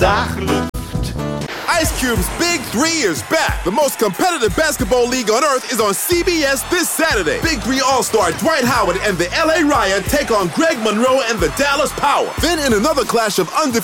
Ice Cube's Big 3 is back. The most competitive basketball league on earth is on CBS this Saturday. Big 3 All-Star Dwight Howard and the LA Riot take on Greg Monroe and the Dallas Power. Then in another clash of undefeated